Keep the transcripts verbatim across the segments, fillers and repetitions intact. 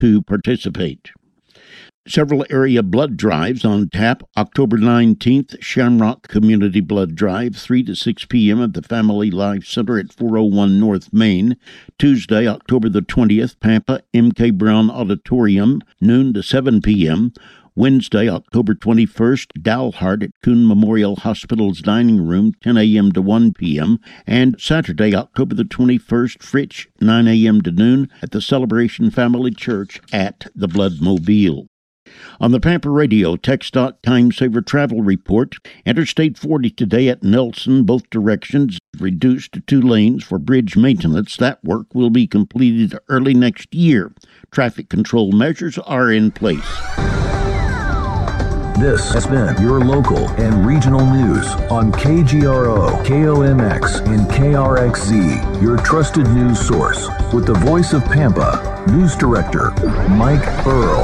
to participate. Several area blood drives on tap. October nineteenth, Shamrock Community Blood Drive, three to six p.m. at the Family Life Center at four oh one North Main. Tuesday, October the twentieth, Pampa, M K Brown Auditorium, noon to seven p.m. Wednesday, October twenty-first, Dalhart at Kuhn Memorial Hospital's Dining Room, ten a.m. to one p.m. And Saturday, October the twenty-first, Fritch, nine a.m. to noon at the Celebration Family Church at the Bloodmobile. On the Pampa Radio TxDOT Time Saver Travel Report, Interstate forty today at Nelson, both directions reduced to two lanes for bridge maintenance. That work will be completed early next year. Traffic control measures are in place. This has been your local and regional news on K G R O, K O M X, and K R X Z, your trusted news source, with the voice of Pampa, News Director Mike Earl.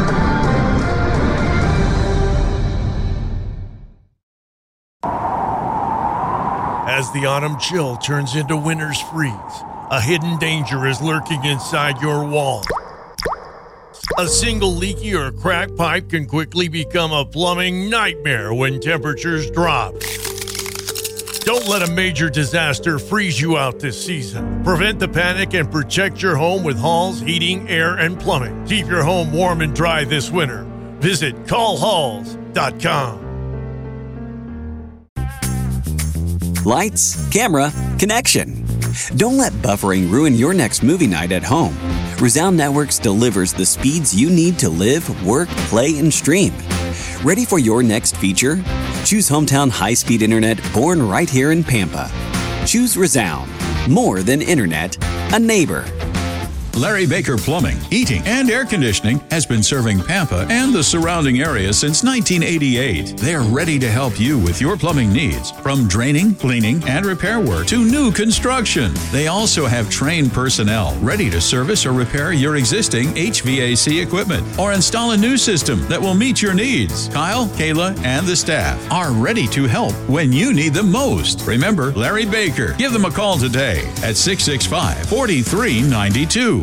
As the autumn chill turns into winter's freeze, a hidden danger is lurking inside your wall. A single leaky or cracked pipe can quickly become a plumbing nightmare when temperatures drop. Don't let a major disaster freeze you out this season. Prevent the panic and protect your home with Halls Heating, Air, and Plumbing. Keep your home warm and dry this winter. Visit call halls dot com. Lights, camera, connection. Don't let buffering ruin your next movie night at home. Resound Networks delivers the speeds you need to live, work, play, and stream. Ready for your next feature? Choose hometown high-speed internet born right here in Pampa. Choose Resound. More than internet, a neighbor. Larry Baker Plumbing, Heating, and Air Conditioning has been serving Pampa and the surrounding area since nineteen eighty-eight. They are ready to help you with your plumbing needs, from draining, cleaning, and repair work to new construction. They also have trained personnel ready to service or repair your existing H V A C equipment or install a new system that will meet your needs. Kyle, Kayla, and the staff are ready to help when you need them most. Remember Larry Baker. Give them a call today at six six five, four three nine two.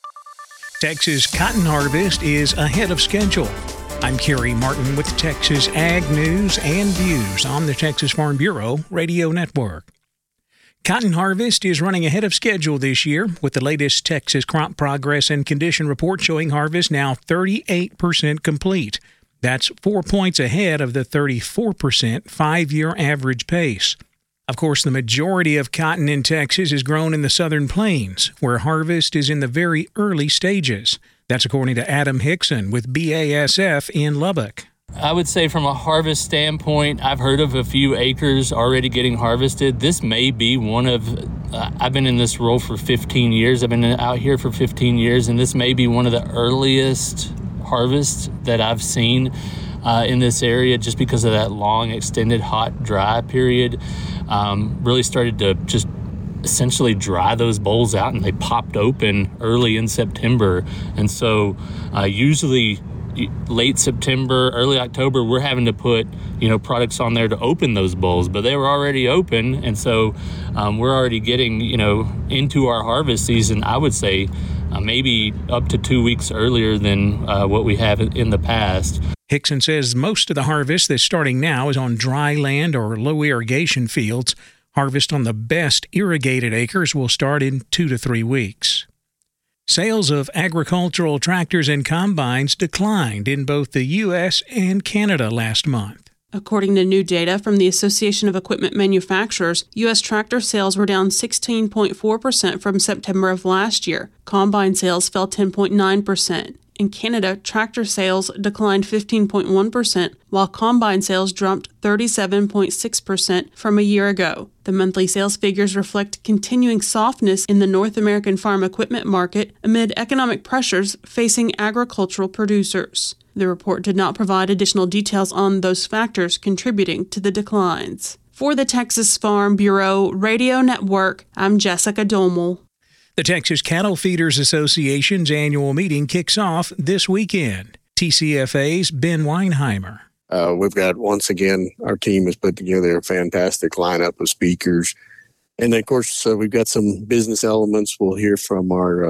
Texas cotton harvest is ahead of schedule. I'm Kerry Martin with Texas Ag News and Views on the Texas Farm Bureau Radio Network. Cotton harvest is running ahead of schedule this year, with the latest Texas Crop Progress and Condition Report showing harvest now thirty-eight percent complete. That's four points ahead of the thirty-four percent five-year average pace. Of course, the majority of cotton in Texas is grown in the Southern Plains, where harvest is in the very early stages. That's according to Adam Hickson with B A S F in Lubbock. I would say from a harvest standpoint, I've heard of a few acres already getting harvested. This may be one of, uh, I've been in this role for fifteen years. I've been out here for fifteen years, and this may be one of the earliest harvests that I've seen uh, in this area, just because of that long, extended, hot, dry period. Um, really started to just essentially dry those bowls out, and they popped open early in September. And so uh, usually late September, early October, we're having to put, you know, products on there to open those bowls, but they were already open. And so um, we're already getting, you know, into our harvest season, I would say uh, maybe up to two weeks earlier than uh, what we have in the past. Hickson says most of the harvest that's starting now is on dry land or low irrigation fields. Harvest on the best irrigated acres will start in two to three weeks. Sales of agricultural tractors and combines declined in both the U S and Canada last month. According to new data from the Association of Equipment Manufacturers, U S tractor sales were down sixteen point four percent from September of last year. Combine sales fell ten point nine percent. In Canada, tractor sales declined fifteen point one percent, while combine sales jumped thirty-seven point six percent from a year ago. The monthly sales figures reflect continuing softness in the North American farm equipment market amid economic pressures facing agricultural producers. The report did not provide additional details on those factors contributing to the declines. For the Texas Farm Bureau Radio Network, I'm Jessica Domel. The Texas Cattle Feeders Association's annual meeting kicks off this weekend. T C F A's Ben Weinheimer. Uh, we've got, once again, our team has put together a fantastic lineup of speakers. And then, of course, uh, we've got some business elements. We'll hear from our uh,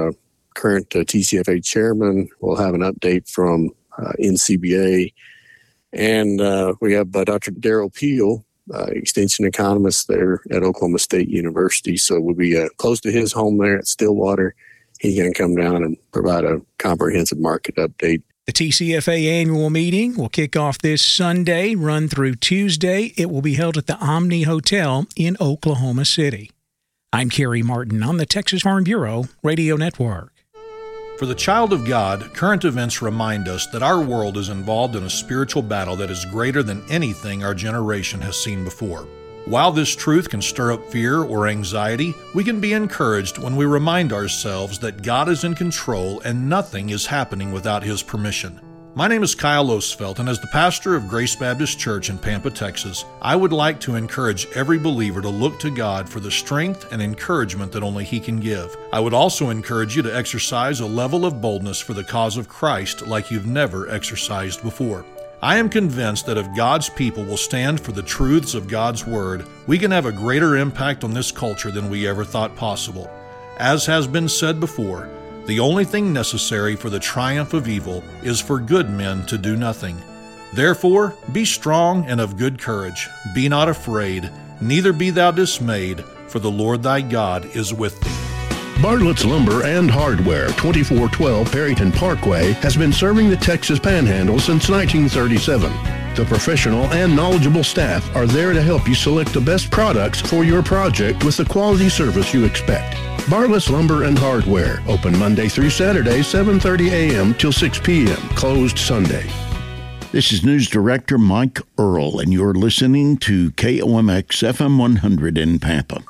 current uh, T C F A chairman. We'll have an update from uh, N C B A. And uh, we have uh, Doctor Daryl Peel, uh, extension economist there at Oklahoma State University. So we'll be uh, close to his home there at Stillwater. He's going to come down and provide a comprehensive market update. The T C F A annual meeting will kick off this Sunday, run through Tuesday. It will be held at the Omni Hotel in Oklahoma City. I'm Kerry Martin on the Texas Farm Bureau Radio Network. For the child of God, current events remind us that our world is involved in a spiritual battle that is greater than anything our generation has seen before. While this truth can stir up fear or anxiety, we can be encouraged when we remind ourselves that God is in control and nothing is happening without His permission. My name is Kyle Osfelt, and as the pastor of Grace Baptist Church in Pampa, Texas, I would like to encourage every believer to look to God for the strength and encouragement that only He can give. I would also encourage you to exercise a level of boldness for the cause of Christ like you've never exercised before. I am convinced that if God's people will stand for the truths of God's Word, we can have a greater impact on this culture than we ever thought possible. As has been said before, the only thing necessary for the triumph of evil is for good men to do nothing. Therefore, be strong and of good courage. Be not afraid, neither be thou dismayed, for the Lord thy God is with thee. Bartlett's Lumber and Hardware, twenty-four twelve Perryton Parkway, has been serving the Texas Panhandle since nineteen thirty-seven. The professional and knowledgeable staff are there to help you select the best products for your project with the quality service you expect. Bartlett's Lumber and Hardware, open Monday through Saturday, seven thirty a.m. till six p.m., closed Sunday. This is News Director Mike Earl, and you're listening to K O M X F M one hundred in Pampa.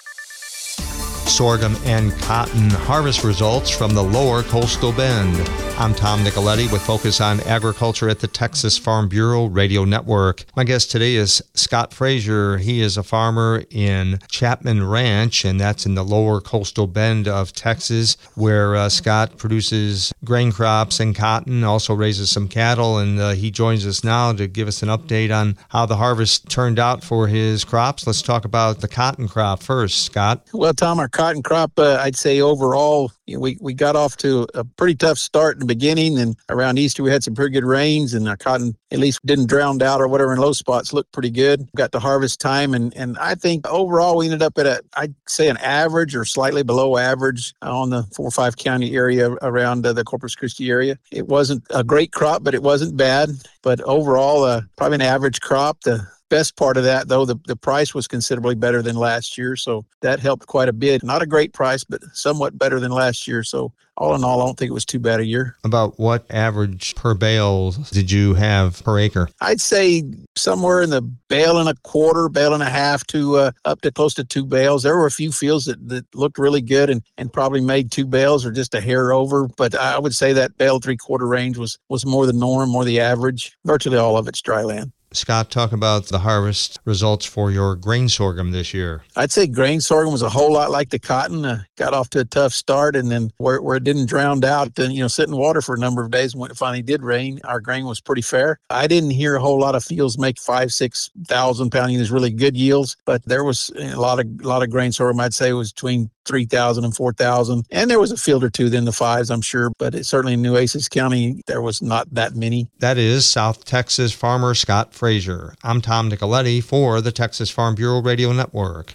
Sorghum and cotton harvest results from the lower coastal bend. I'm Tom Nicoletti with Focus on Agriculture at the Texas Farm Bureau Radio Network. My guest today is Scott Frazier. He is a farmer in Chapman Ranch, and that's in the lower coastal bend of Texas, where uh, Scott produces grain crops and cotton, also raises some cattle, and uh, he joins us now to give us an update on how the harvest turned out for his crops. Let's talk about the cotton crop first, Scott. Well, Tom, our cotton crop, uh, I'd say overall, you know, we, we got off to a pretty tough start in the beginning, and around Easter we had some pretty good rains, and our cotton at least didn't drown out or whatever in low spots, looked pretty good. Got to harvest time, and, and I think overall we ended up at a, I'd say an average or slightly below average on the four or five county area around uh, the Corpus Christi area. It wasn't a great crop, but it wasn't bad. But overall, uh, probably an average crop. The best part of that, though, the, the price was considerably better than last year, so that helped quite a bit. Not a great price, but somewhat better than last year. So all in all, I don't think it was too bad a year. About what average per bale did you have per acre? I'd say somewhere in the bale and a quarter, bale and a half to uh, up to close to two bales. There were a few fields that, that looked really good and, and probably made two bales or just a hair over, but I would say that bale three quarter range was, was more the norm, more the average. Virtually all of it's dry land. Scott, talk about the harvest results for your grain sorghum this year. I'd say grain sorghum was a whole lot like the cotton. Uh, got off to a tough start, and then where, where it didn't drown out, then, you know, sit in water for a number of days. When it finally did rain, our grain was pretty fair. I didn't hear a whole lot of fields make five, six thousand pound yields, really good yields, but there was a lot of a lot of grain sorghum. I'd say it was between three thousand and four thousand. And there was a field or two in the fives, I'm sure, but it, certainly in Nueces County, there was not that many. That is South Texas farmer Scott Frazier. I'm Tom Nicoletti for the Texas Farm Bureau Radio Network.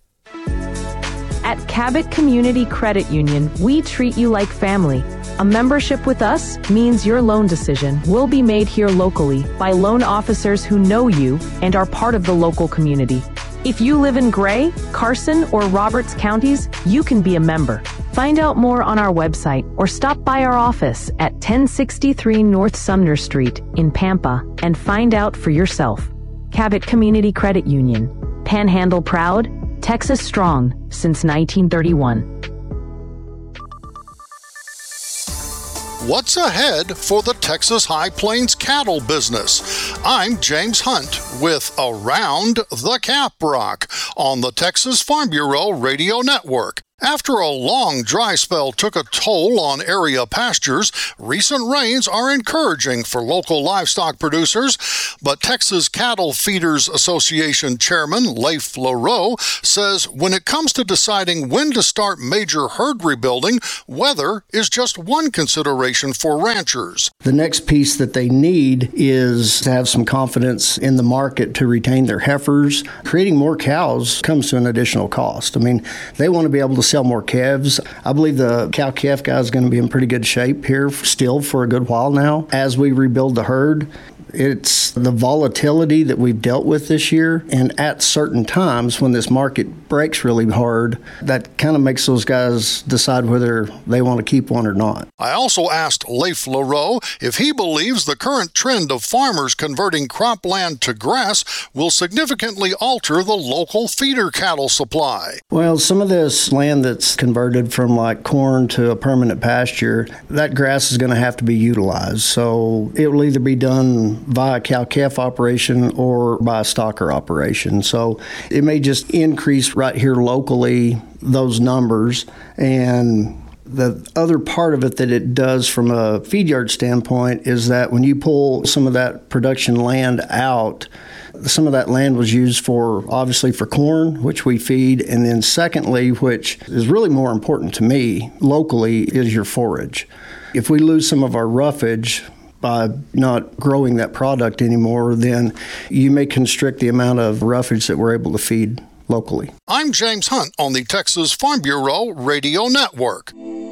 At Cabot Community Credit Union, we treat you like family. A membership with us means your loan decision will be made here locally by loan officers who know you and are part of the local community. If you live in Gray, Carson, or Roberts counties, you can be a member. Find out more on our website or stop by our office at ten sixty-three North Sumner Street in Pampa and find out for yourself. Cabot Community Credit Union. Panhandle proud, Texas strong since nineteen thirty-one. What's ahead for the Texas High Plains cattle business? I'm James Hunt with Around the Caprock on the Texas Farm Bureau Radio Network. After a long dry spell took a toll on area pastures, recent rains are encouraging for local livestock producers, but Texas Cattle Feeders Association Chairman Leif LaRoe says when it comes to deciding when to start major herd rebuilding, weather is just one consideration for ranchers. The next piece that they need is to have some confidence in the market to retain their heifers. Creating more cows comes to an additional cost. I mean, they want to be able to sell more calves. I believe the cow-calf guy is going to be in pretty good shape here still for a good while now. As we rebuild the herd, it's the volatility that we've dealt with this year, and at certain times when this market breaks really hard, that kind of makes those guys decide whether they want to keep one or not. I also asked Leif LaRoe if he believes the current trend of farmers converting cropland to grass will significantly alter the local feeder cattle supply. Well, some of this land that's converted from like corn to a permanent pasture, that grass is going to have to be utilized. So it will either be done via cow-calf operation or by a stocker operation. So it may just increase right here locally those numbers. And the other part of it that it does from a feed yard standpoint is that when you pull some of that production land out, some of that land was used for, obviously, for corn, which we feed, and then secondly, which is really more important to me locally, is your forage. If we lose some of our roughage by not growing that product anymore, then you may constrict the amount of roughage that we're able to feed locally. I'm James Hunt on the Texas Farm Bureau Radio Network.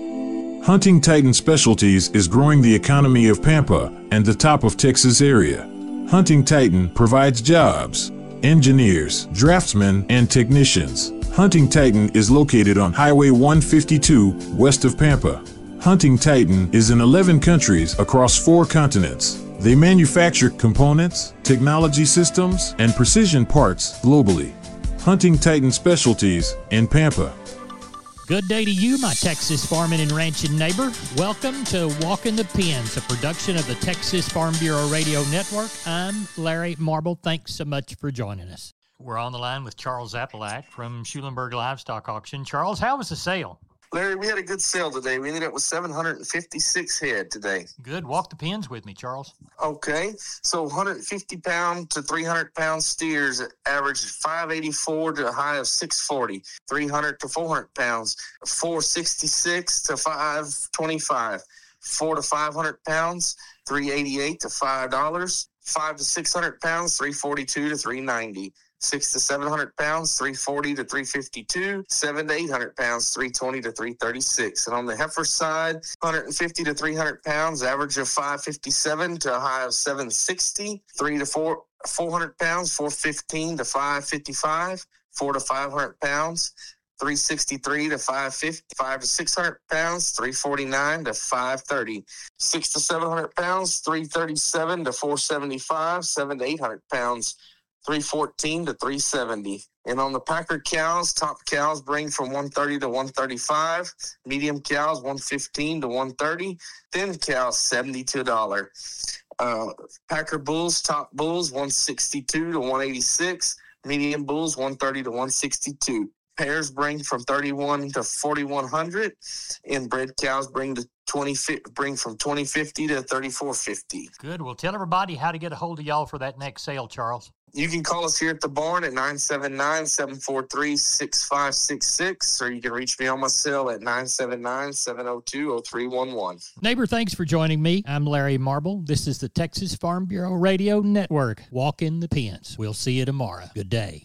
Hunting Titan Specialties is growing the economy of Pampa and the top of Texas area. Hunting Titan provides jobs, engineers, draftsmen, and technicians. Hunting Titan is located on Highway one fifty-two west of Pampa. Hunting Titan is in eleven countries across four continents. They manufacture components, technology systems, and precision parts globally. Hunting Titan Specialties in Pampa. Good day to you, my Texas farming and ranching neighbor. Welcome to Walking the Pens, a production of the Texas Farm Bureau Radio Network. I'm Larry Marble. Thanks so much for joining us. We're on the line with Charles Appalach from Schulenburg Livestock Auction. Charles, how was the sale? Larry, we had a good sale today. We ended up with seven hundred fifty-six head today. Good. Walk the pens with me, Charles. Okay. So one hundred fifty pound to three hundred pound steers averaged five eighty-four to a high of six forty. three hundred to four hundred pounds, four sixty-six to five twenty-five. four to five hundred pounds, three eighty-eight to five dollars. five to six hundred pounds, three forty-two to three ninety. Six to seven hundred pounds, three forty to three fifty-two. Seven to eight hundred pounds, three twenty to three thirty-six. And on the heifer side, one hundred fifty to three hundred pounds, average of five fifty-seven to a high of seven sixty. Three to four four hundred pounds, four fifteen to five fifty-five. Four to five hundred pounds, three sixty-three to five fifty. Five to six hundred pounds, three forty-nine to five thirty. Six to seven hundred pounds, three thirty-seven to four seventy-five. Seven to eight hundred pounds, three fourteen to three seventy. And on the Packer cows, top cows bring from one thirty to one thirty-five. Medium cows, one fifteen to one thirty. Thin cows, seventy-two dollars. Uh, Packer bulls, top bulls, one sixty-two to one eighty-six. Medium bulls, one thirty to one sixty-two. Pairs bring from thirty-one to forty-one hundred. And bred cows bring to twenty bring from twenty fifty to thirty-four fifty. Good. Well, tell everybody how to get a hold of y'all for that next sale, Charles. You can call us here at the barn at nine seven nine, seven four three, six five six six, or you can reach me on my cell at nine seven nine, seven oh two, oh three one one. Neighbor, thanks for joining me. I'm Larry Marble. This is the Texas Farm Bureau Radio Network. Walk in the pens. We'll see you tomorrow. Good day.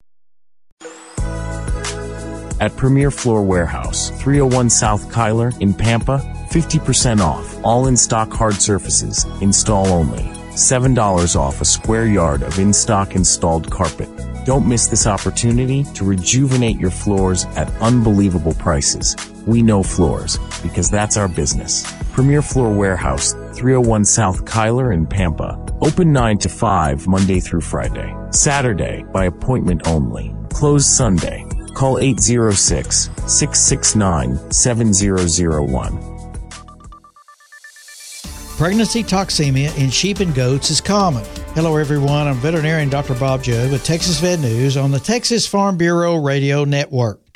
At Premier Floor Warehouse, three oh one South Kyler in Pampa, fifty percent off. All in-stock hard surfaces, install only. seven dollars off a square yard of in-stock installed carpet. Don't miss this opportunity to rejuvenate your floors at unbelievable prices. We know floors, because that's our business. Premier Floor Warehouse, three oh one South Kyler in Pampa. Open nine to five Monday through Friday. Saturday, by appointment only. Closed Sunday. Call eight oh six, six six nine, seven oh oh one. Pregnancy toxemia in sheep and goats is common. Hello everyone, I'm veterinarian Doctor Bob Joe with Texas Vet News on the Texas Farm Bureau Radio Network.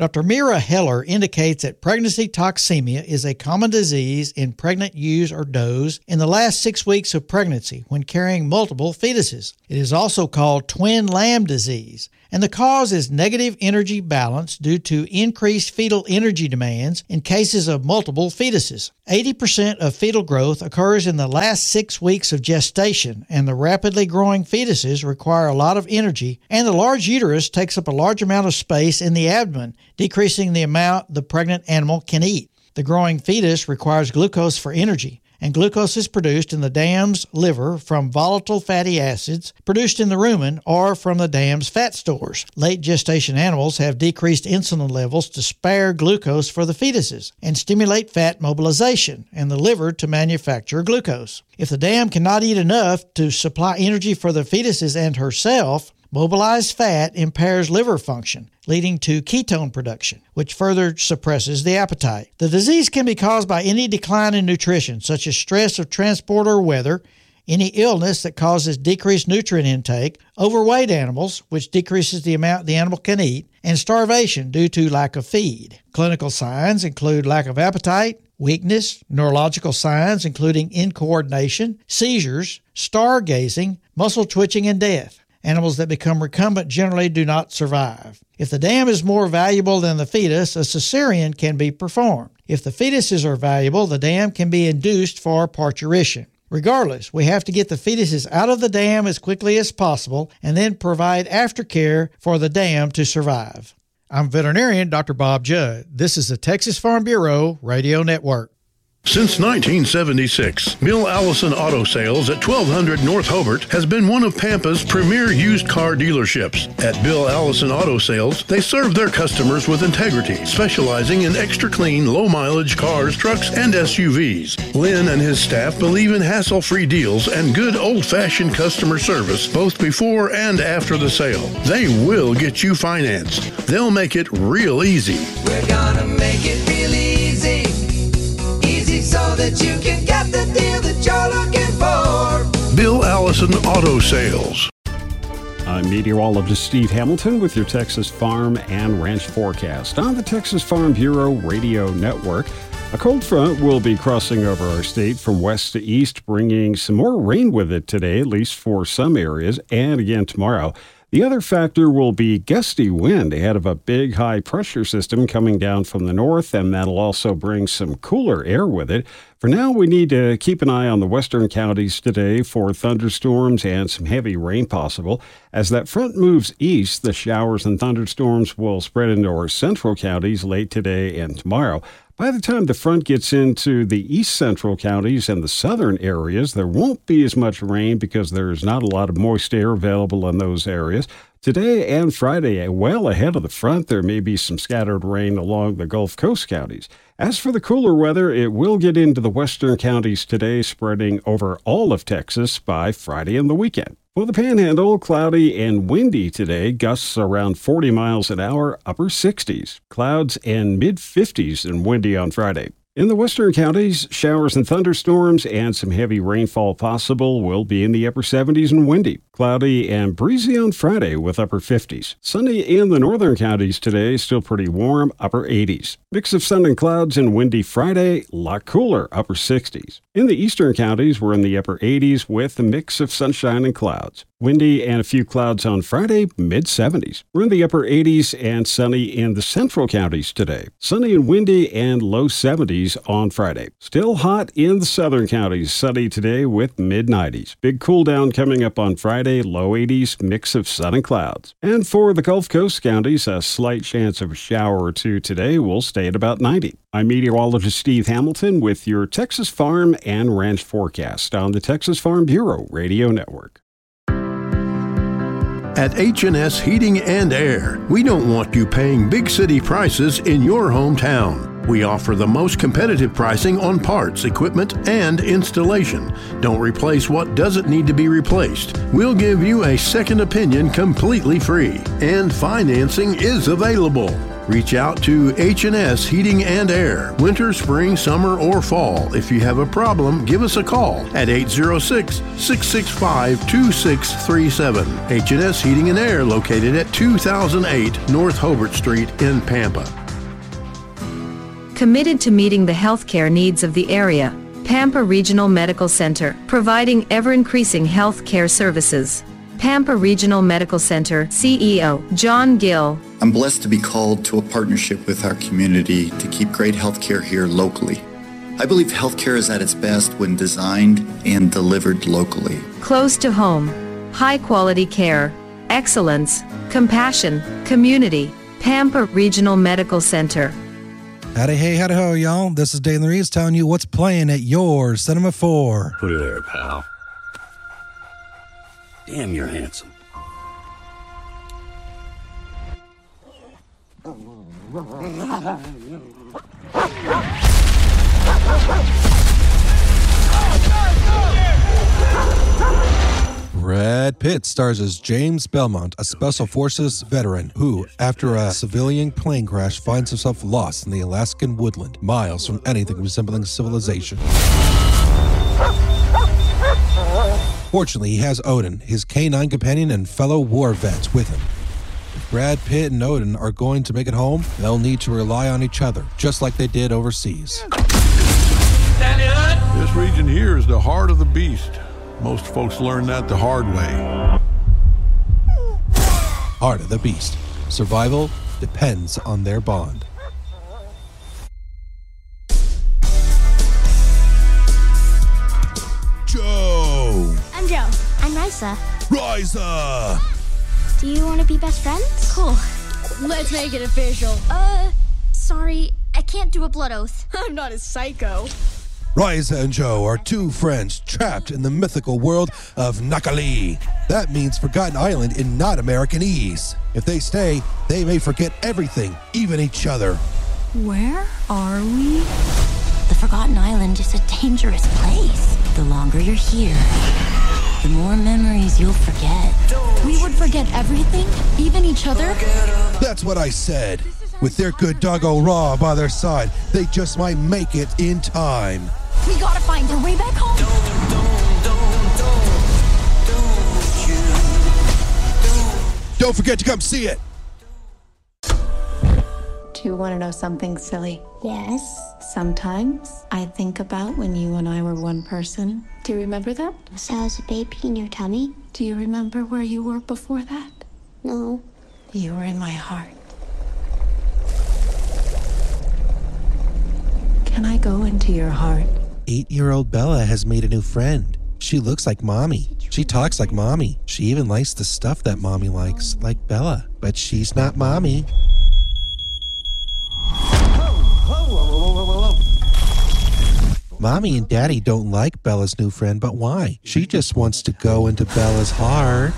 Doctor Mira Heller indicates that pregnancy toxemia is a common disease in pregnant ewes or does in the last six weeks of pregnancy when carrying multiple fetuses. It is also called twin lamb disease, and the cause is negative energy balance due to increased fetal energy demands in cases of multiple fetuses. eighty percent of fetal growth occurs in the last six weeks of gestation, and the rapidly growing fetuses require a lot of energy, and the large uterus takes up a large amount of space in the abdomen, decreasing the amount the pregnant animal can eat. The growing fetus requires glucose for energy, and glucose is produced in the dam's liver from volatile fatty acids produced in the rumen or from the dam's fat stores. Late gestation animals have decreased insulin levels to spare glucose for the fetuses and stimulate fat mobilization and the liver to manufacture glucose. If the dam cannot eat enough to supply energy for the fetuses and herself, mobilized fat impairs liver function, leading to ketone production, which further suppresses the appetite. The disease can be caused by any decline in nutrition, such as stress of transport or weather, any illness that causes decreased nutrient intake, overweight animals, which decreases the amount the animal can eat, and starvation due to lack of feed. Clinical signs include lack of appetite, weakness, neurological signs including incoordination, seizures, stargazing, muscle twitching, and death. Animals that become recumbent generally do not survive. If the dam is more valuable than the fetus, a cesarean can be performed. If the fetuses are valuable, the dam can be induced for parturition. Regardless, we have to get the fetuses out of the dam as quickly as possible and then provide aftercare for the dam to survive. I'm veterinarian Doctor Bob Judd. This is the Texas Farm Bureau Radio Network. Since nineteen seventy-six, Bill Allison Auto Sales at twelve hundred North Hobart has been one of Pampa's premier used car dealerships. At Bill Allison Auto Sales, they serve their customers with integrity, specializing in extra clean, low-mileage cars, trucks, and S U Vs. Lynn and his staff believe in hassle-free deals and good old-fashioned customer service both before and after the sale. They will get you financed. They'll make it real easy. We're gonna make it real easy. So that you can get the deal that you're looking for. Bill Allison Auto Sales. I'm meteorologist Steve Hamilton with your Texas Farm and Ranch forecast on the Texas Farm Bureau Radio Network. A cold front will be crossing over our state from west to east, bringing some more rain with it today, at least for some areas, and again tomorrow. The other factor will be gusty wind ahead of a big high-pressure system coming down from the north, and that'll also bring some cooler air with it. For now, we need to keep an eye on the western counties today for thunderstorms and some heavy rain possible. As that front moves east, the showers and thunderstorms will spread into our central counties late today and tomorrow. By the time the front gets into the east central counties and the southern areas, there won't be as much rain because there's not a lot of moist air available in those areas. Today and Friday, well ahead of the front, there may be some scattered rain along the Gulf Coast counties. As for the cooler weather, it will get into the western counties today, spreading over all of Texas by Friday and the weekend. For the Panhandle, cloudy and windy today, gusts around forty miles an hour, upper sixties. Clouds and mid-fifties and windy on Friday. In the western counties, showers and thunderstorms and some heavy rainfall possible will be in the upper seventies and windy. Cloudy and breezy on Friday with upper fifties. Sunny in the northern counties today, still pretty warm, upper eighties. Mix of sun and clouds and windy Friday, a lot cooler, upper sixties. In the eastern counties, we're in the upper eighties with a mix of sunshine and clouds. Windy and a few clouds on Friday, mid-seventies. We're in the upper eighties and sunny in the central counties today. Sunny and windy and low seventies on Friday. Still hot in the southern counties. Sunny today with mid-nineties. Big cool down coming up on Friday, low eighties, mix of sun and clouds. And for the Gulf Coast counties, a slight chance of a shower or two today. Will stay at about ninety. I'm meteorologist Steve Hamilton with your Texas Farm and Ranch forecast on the Texas Farm Bureau Radio Network. At H and S Heating and Air, we don't want you paying big city prices in your hometown. We offer the most competitive pricing on parts, equipment, and installation. Don't replace what doesn't need to be replaced. We'll give you a second opinion completely free, and financing is available. Reach out to H and S Heating and Air, winter, spring, summer, or fall. If you have a problem, give us a call at eight zero six, six six five, two six three seven. H and S Heating and Air, located at two thousand eight North Hobart Street in Pampa. Committed to meeting the healthcare needs of the area, Pampa Regional Medical Center, providing ever-increasing healthcare services. Pampa Regional Medical Center C E O John Gill. I'm blessed to be called to a partnership with our community to keep great healthcare here locally. I believe healthcare is at its best when designed and delivered locally. Close to home, high-quality care, excellence, compassion, community. Pampa Regional Medical Center. Howdy, hey, howdy, ho, y'all. This is Dave Reeves telling you what's playing at your Cinema four. Put it there, pal. Damn, you're handsome. Brad Pitt stars as James Belmont, a Special Forces veteran who, after a civilian plane crash, finds himself lost in the Alaskan woodland, miles from anything resembling civilization. Fortunately, he has Odin, his canine companion and fellow war vet, with him. If Brad Pitt and Odin are going to make it home, they'll need to rely on each other, just like they did overseas. This region here is the heart of the beast. Most folks learn that the hard way. Heart of the beast. Survival depends on their bond. Joe! I'm Joe. I'm Risa. Risa! Do you want to be best friends? Cool. Let's make it official. Uh, sorry, I can't do a blood oath. I'm not a psycho. Risa and Joe are two friends trapped in the mythical world of Nakali. That means Forgotten Island in not Americanese. If they stay, they may forget everything, even each other. Where are we? The Forgotten Island is a dangerous place. The longer you're here, the more memories you'll forget. We would forget everything, even each other? That's what I said. With their good doggo Raw by their side, they just might make it in time. We gotta find our way back home. Don't forget to come see it. Do you want to know something silly? Yes. Sometimes I think about when you and I were one person. Do you remember that? So I was a baby in your tummy? Do you remember where you were before that? No. You were in my heart. Can I go into your heart? Eight-year-old Bella has made a new friend. She looks like Mommy. She talks like Mommy. She even likes the stuff that Mommy likes, like Bella. But she's not Mommy. Mommy and Daddy don't like Bella's new friend, but why? She just wants to go into Bella's heart.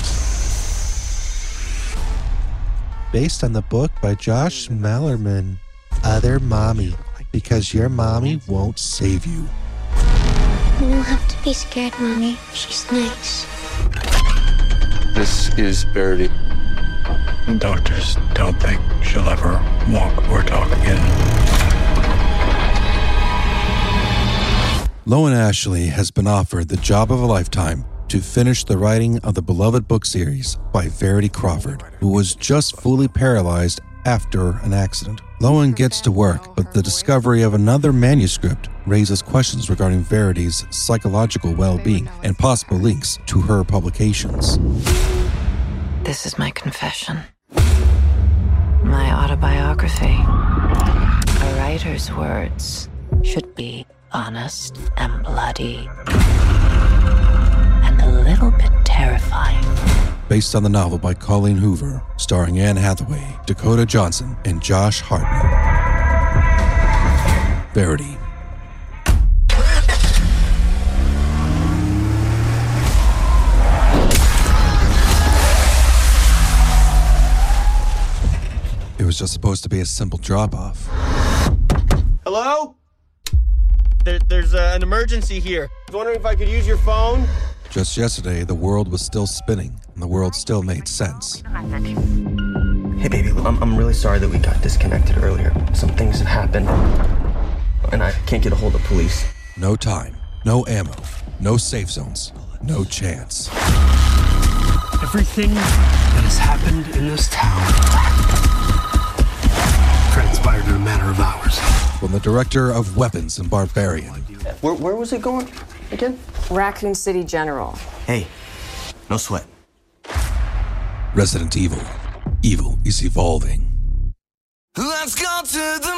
Based on the book by Josh Malerman, Other Mommy, because your mommy won't save you. You don't have to be scared, Mommy. She's nice. This is Verity. The doctors don't think she'll ever walk or talk again. Loan Ashley has been offered the job of a lifetime to finish the writing of the beloved book series by Verity Crawford, who was just fully paralyzed after an accident. Loan gets to work, but the discovery of another manuscript raises questions regarding Verity's psychological well-being and possible links to her publications. This is my confession. My autobiography. A writer's words should be honest and bloody and a little bit terrifying. Based on the novel by Colleen Hoover, starring Anne Hathaway, Dakota Johnson, and Josh Hartnett. Verity. It was just supposed to be a simple drop-off. Hello? There, there's uh, an emergency here. I was wondering if I could use your phone? Just yesterday, the world was still spinning, and the world still made sense. Hey, baby, I'm, I'm really sorry that we got disconnected earlier. Some things have happened, and I can't get a hold of police. No time, no ammo, no safe zones, no chance. Everything that has happened in this town transpired in a matter of hours. From the director of Weapons and Barbarian. Where, where was it going again? Raccoon City General. Hey, no sweat. Resident Evil. Evil is evolving. Let's go to the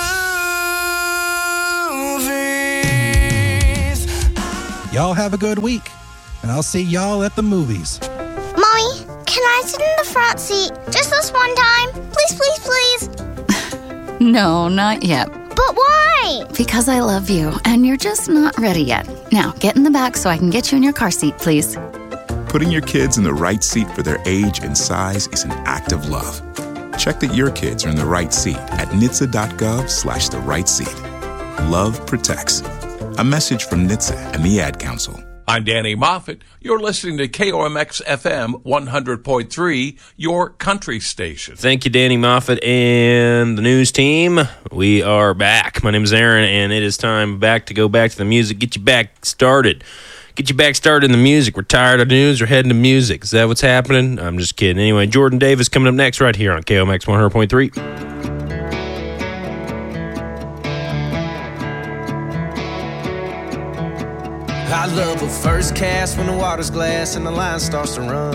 movies. Y'all have a good week, and I'll see y'all at the movies. Mommy, can I sit in the front seat just this one time? Please, please, please. No, not yet. But why? Because I love you, and you're just not ready yet. Now, get in the back so I can get you in your car seat, please. Putting your kids in the right seat for their age and size is an act of love. Check that your kids are in the right seat at N H T S A dot gov slash the right seat. Love protects. A message from N H T S A and the Ad Council. I'm Danny Moffat. You're listening to K O M X F M one hundred point three, your country station. Thank you, Danny Moffat and the news team. We are back. My name is Aaron, and it is time back to go back to the music. Get you back started. Get you back started in the music. We're tired of news. We're heading to music. Is that what's happening? I'm just kidding. Anyway, Jordan Davis coming up next right here on K O M X one hundred point three. I love a first cast when the water's glass and the line starts to run.